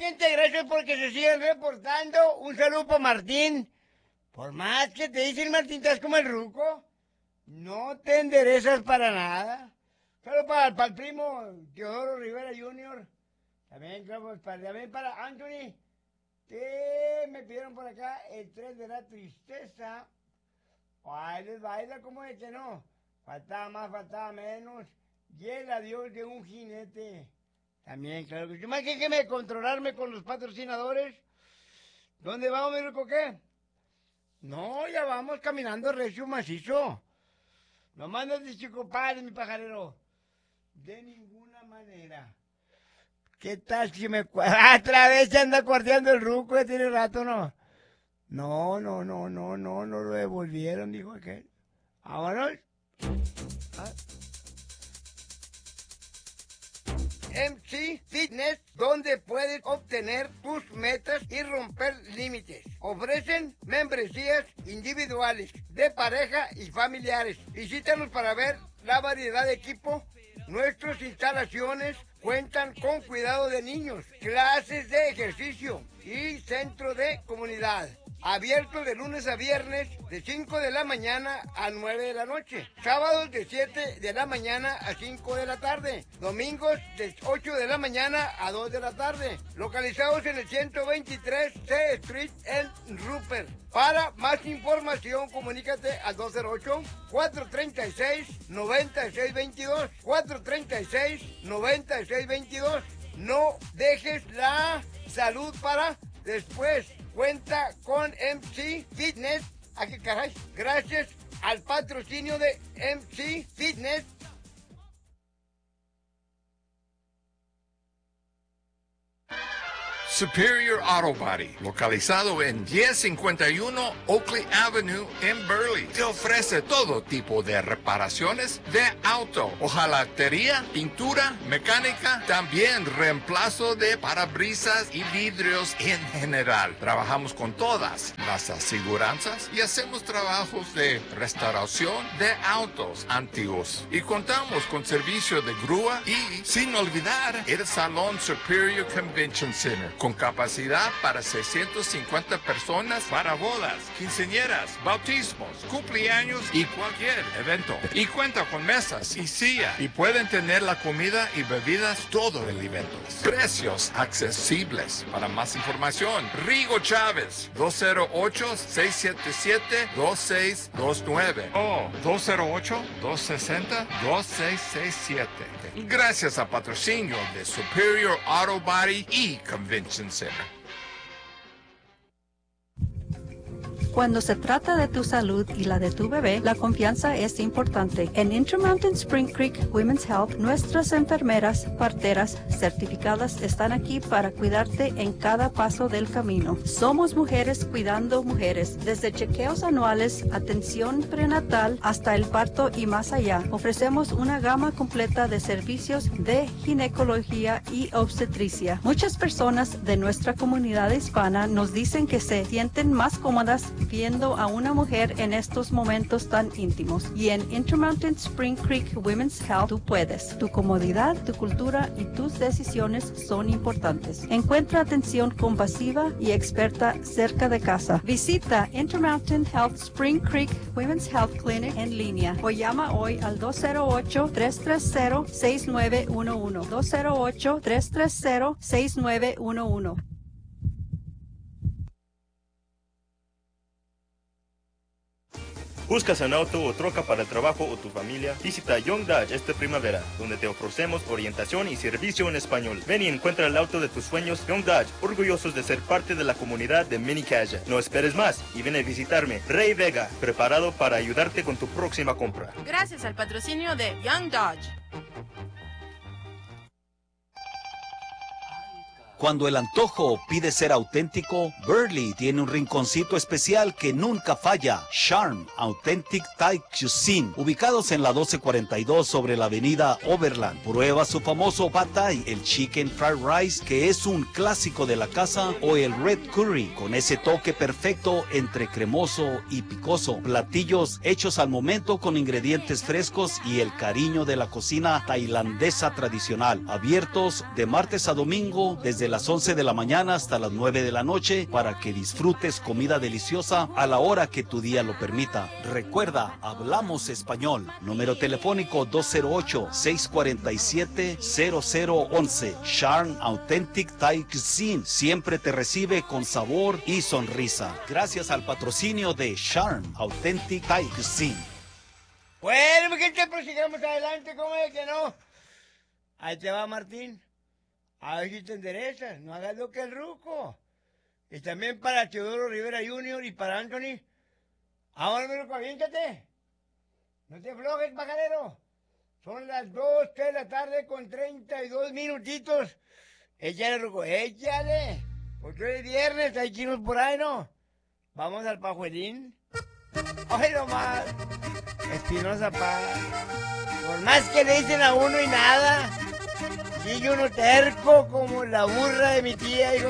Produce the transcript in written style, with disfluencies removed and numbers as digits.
Igualmente, gracias porque se siguen reportando. Un saludo para Martín. Por más que te dicen, Martín, estás como el ruco. No te enderezas para nada. Solo para el primo Teodoro Rivera Jr. También, claro, también para Anthony. Que me pidieron por acá el tren de la tristeza. Ay, les baila como de que no. Faltaba más, faltaba menos. Y el adiós de un jinete. También, claro que sí. Más que me controlarme con los patrocinadores. ¿Dónde vamos, mi rico, qué? No, ya vamos caminando recio macizo. No mandas de chico padre, mi pajarero. De ninguna manera. ¿Qué tal si me... Otra vez se anda cuarteando el ruco, ya tiene rato, ¿no? No lo devolvieron, dijo aquel. Vámonos. MC Fitness, donde puedes obtener tus metas y romper límites. Ofrecen membresías individuales, de pareja y familiares. Visítanos para ver la variedad de equipo. Nuestras instalaciones cuentan con cuidado de niños, clases de ejercicio y centro de comunidad. Abierto de lunes a viernes de 5 de la mañana a 9 de la noche. Sábados de 7 de la mañana a 5 de la tarde. Domingos de 8 de la mañana a 2 de la tarde. Localizados en el 123 C Street en Rupert. Para más información, comunícate al 208-436-9622. 436-9622. No dejes la salud para después. Cuenta con MC Fitness. ¿A qué caray? Gracias al patrocinio de MC Fitness. Superior Auto Body, localizado en 1051 Oakley Avenue en Burley, te ofrece todo tipo de reparaciones de auto, hojalatería, pintura, mecánica, también reemplazo de parabrisas y vidrios en general. Trabajamos con todas las aseguranzas y hacemos trabajos de restauración de autos antiguos. Y contamos con servicio de grúa y, sin olvidar, el Salón Superior Convention Center, con capacidad para 650 personas para bodas, quinceañeras, bautismos, cumpleaños y cualquier evento. Y cuenta con mesas y silla y pueden tener la comida y bebidas todo el evento. Precios accesibles. Para más información, Rigo Chávez, 208-677-2629 o 208-260-2667. Gracias al patrocinio de Superior Auto Body y Convention Center. Cuando se trata de tu salud y la de tu bebé, la confianza es importante. En Intermountain Spring Creek Women's Health, nuestras enfermeras, parteras certificadas están aquí para cuidarte en cada paso del camino. Somos mujeres cuidando mujeres, desde chequeos anuales, atención prenatal, hasta el parto y más allá. Ofrecemos una gama completa de servicios de ginecología y obstetricia. Muchas personas de nuestra comunidad hispana nos dicen que se sienten más cómodas viendo a una mujer en estos momentos tan íntimos. Y en Intermountain Spring Creek Women's Health tú puedes. Tu comodidad, tu cultura y tus decisiones son importantes. Encuentra atención compasiva y experta cerca de casa. Visita Intermountain Health Spring Creek Women's Health Clinic en línea o llama hoy al 208-330-6911. 208-330-6911. ¿Buscas un auto o troca para el trabajo o tu familia? Visita Young Dodge esta primavera, donde te ofrecemos orientación y servicio en español. Ven y encuentra el auto de tus sueños. Young Dodge, orgullosos de ser parte de la comunidad de Mini Caja. No esperes más y ven a visitarme. Ray Vega, preparado para ayudarte con tu próxima compra. Gracias al patrocinio de Young Dodge. Cuando el antojo pide ser auténtico, Burley tiene un rinconcito especial que nunca falla. Charm Authentic Thai Cuisine, ubicados en la 1242 sobre la avenida Overland. Prueba su famoso Pad Thai, el Chicken Fried Rice, que es un clásico de la casa, o el Red Curry, con ese toque perfecto entre cremoso y picoso. Platillos hechos al momento con ingredientes frescos y el cariño de la cocina tailandesa tradicional. Abiertos de martes a domingo desde desde las 11 de la mañana hasta las 9 de la noche para que disfrutes comida deliciosa a la hora que tu día lo permita. Recuerda, hablamos español. Número telefónico 208-647-0011. Charm Authentic Thai Cuisine siempre te recibe con sabor y sonrisa. Gracias al patrocinio de Charm Authentic Thai Cuisine. Bueno, mi gente, pues sigamos adelante, ¿cómo es que no? Ahí te va, Martín. A ver si te enderezas, no hagas lo que el ruco. Y también para Teodoro Rivera Jr. y para Anthony. Ahora, mi ruco, aviéntate. No te aflojes, pajarero. Son las 2, 3 de la tarde con 32 minutitos. Échale, ruco, échale. Porque hoy es viernes, hay que irnos por ahí, ¿no? Vamos al pajuelín. ¡Ay, nomás! Espinosa Paz. Por más que le dicen a uno y nada, sigue uno terco como la burra de mi tía, hijo.